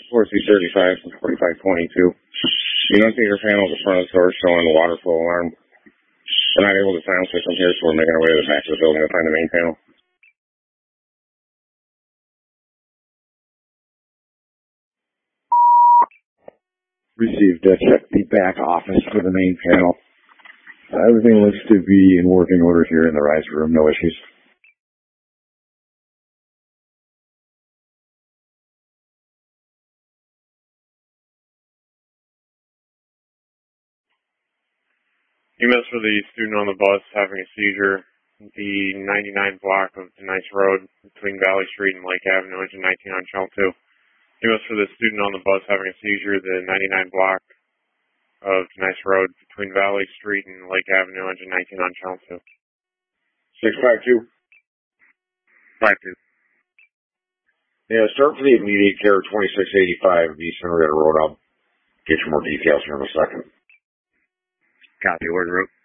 4C35 from 4522. The annunciator panel at the front of the store showing the water flow alarm. We're not able to silence it from here, so we're making our way to the back of the building to find the main panel. Received. Check the back office for the main panel. Everything looks to be in working order here in the rise room. No issues. EMS for the student on the bus having a seizure. The 99 block of Denice Road between Valley Street and Lake Avenue, engine 19 on channel 2. EMS for the student on the bus having a seizure. The 99 block of Denice Road between Valley Street and Lake Avenue, engine 19 on channel 2. 652. 52. Yeah, start for the immediate care 2685 East Henrietta Road. I'll get you more details here in a second. Copy, word route.